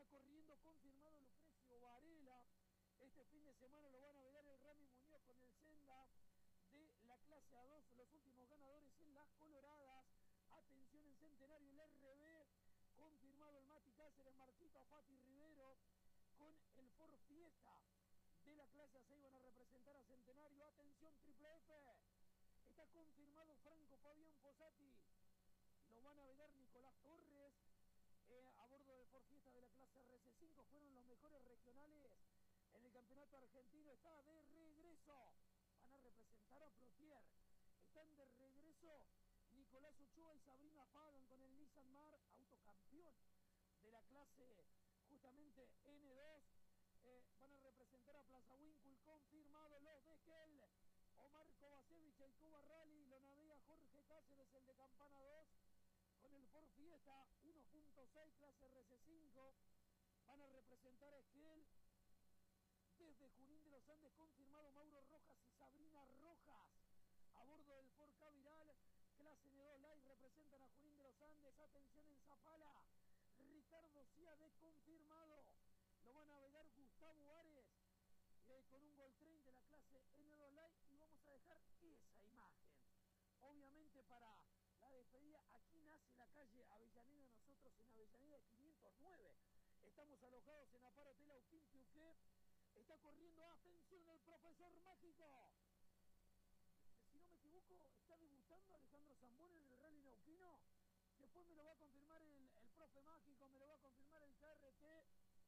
corriendo confirmado Lucrecio Varela. Este fin de semana lo van a ver el Rami Muñoz con el Senda de la clase A2. Los últimos ganadores en las Coloradas. Atención en Centenario, el RB. Confirmado el Mati Cáceres, Marquito Fati Rivero con el Ford Fiesta de la clase A6 van a representar a Centenario. Atención Triple F. Está confirmado Franco Fabián Fossati. Lo van a ver Nicolás Torres. A bordo del Ford Fiesta de la clase RC5 fueron los mejores regionales en el campeonato argentino. Está de regreso, van a representar a Plotier. Están de regreso Nicolás Ochoa y Sabrina Fagan con el Nissan Mar, autocampeón de la clase justamente N2. Van a representar a Plaza Winkle, confirmado los de Esquel. Omar Kovacevic, el Cuba Rally, lo navega Jorge Cáceres, el de Campana 2. Con el Ford Fiesta 1.6 clase RC5 van a representar a Esquel. Desde Junín de los Andes confirmado Mauro Rojas y Sabrina Rojas a bordo del Ford Caviral clase N2 Live representan a Junín de los Andes. Atención en Zapala, Ricardo Ciade confirmado, lo van a navegar Gustavo Ares con un Gol Train de la clase N2 Live. Y vamos a dejar esa imagen obviamente para la despedida. Aquí nace la calle Avellaneda, nosotros en Avellaneda 509. Estamos alojados en Aparo Hotel Austin Piuqué. Está corriendo, atención, el profesor mágico. Si no me equivoco, está debutando Alejandro Zamboni en el Rally Neuquino. Después me lo va a confirmar el profe mágico, me lo va a confirmar el KRT.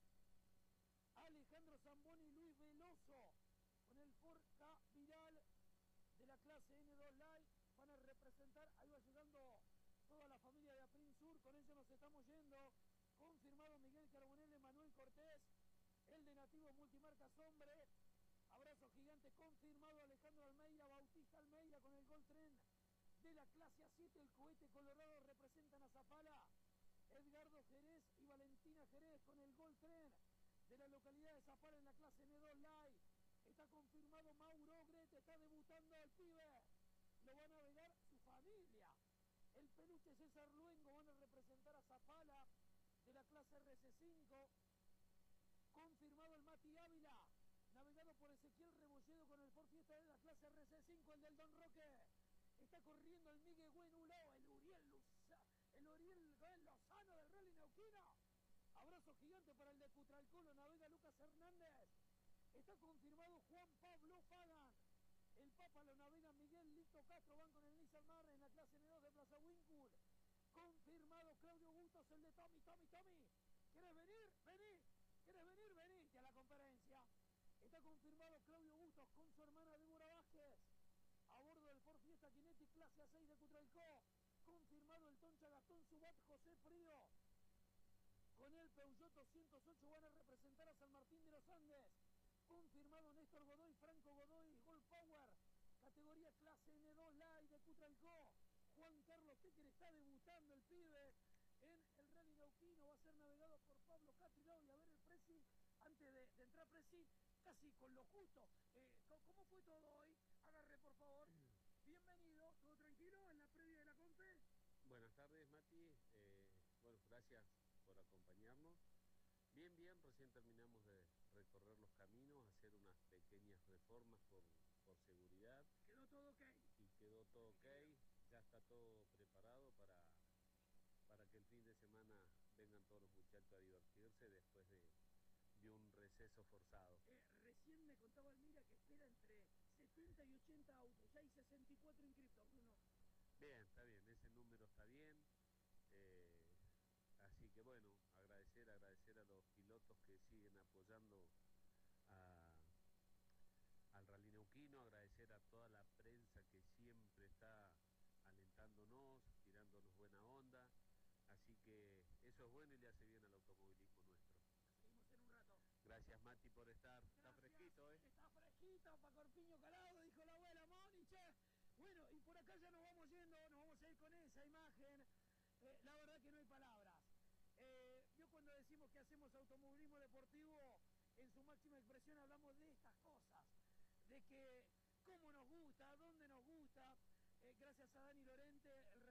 Alejandro Zamboni y Luis Veloso con el Ford Caviral de la clase N2 Live van a representar. Ahí va llegando toda la familia de Aprin Sur, con ellos nos estamos yendo. Confirmado Miguel Carbonell, Manuel Cortés, el de Nativo Multimarcas Hombre. Abrazo gigante. Confirmado Alejandro Almeida, Bautista Almeida con el Gol Tren de la clase A7, el Cohete Colorado representan a Zapala. Edgardo Jerez y Valentina Jerez con el Gol Tren de la localidad de Zapala en la clase N2 Live. Está confirmado Mauro Grete, está debutando el pibe. Lo van a navegar su familia. El Peluche César Luengo van a representar a Zapala de la clase RC5. Confirmado el Mati Ávila, navegado por Ezequiel Rebolledo con el Ford Fiesta de la clase RC5, el del Don Roque. Está corriendo el Miguel Buenuló, el Uriel Lozano del Rally Neuquino. Abrazo gigante para el de Cutralcolo, navega Lucas Hernández. Está confirmado Juan Pablo Fagan. El Papa lo navega Miguel Lito Castro, van con el Nissan Mar en la clase N2 de Plaza Winkle. Confirmado Claudio Bustos, el de Tommy. ¿Quieres venir? Vení. ¿Quieres venir? Venite a la conferencia. Está confirmado Claudio Bustos con su hermana Débora Vázquez a bordo del Ford Fiesta Kinetic clase A6 de Cutralcó. Confirmado el Toncha Gastón Subat José Frío con el Peugeot 208 van a representar a San Martín de los Andes. Confirmado Néstor Godoy, Franco Godoy, Gold Power, categoría clase N2 Live de Cutralcó. Juan Carlos Tecker está debutando el pibe en el Rally Neuquino, va a ser navegado por Pablo Catrilao. Y a ver el Presi, antes de entrar Presi, casi con lo justo. ¿Cómo fue todo hoy? Agarre por favor. Bienvenido, ¿todo tranquilo en la previa de la Confe? Buenas tardes, Mati. Bueno, gracias por acompañarnos. Bien, recién terminamos de recorrer los caminos, hacer unas pequeñas reformas por seguridad. ¿Quedó todo ok? Y quedó todo ok, ya está todo preparado para que el fin de semana vengan todos los muchachos a divertirse después de un receso forzado. Recién me contaba Almira que espera entre 70 y 80 autos, ya hay 64 inscriptos, Bruno. Bien, está bien, ese número está bien. Así que bueno, agradecer a los pilotos que siguen apoyando al Rally Neuquino, agradecer a toda la prensa que siempre está alentándonos, tirándonos buena onda. Así que eso es bueno y le hace bien al automovilismo nuestro. Seguimos en un rato. Gracias, Mati, por estar. Gracias. Está fresquito, ¿eh? Está fresquito, pa' corpiño calado, dijo la abuela Móniche. Bueno, y por acá ya nos vamos yendo, nos vamos a ir con esa imagen. La verdad que no hay palabras. Yo cuando decimos que hacemos automovilismo deportivo, en su máxima expresión hablamos de estas cosas. De que cómo nos gusta, dónde nos gusta. Gracias a Dani Lorente, el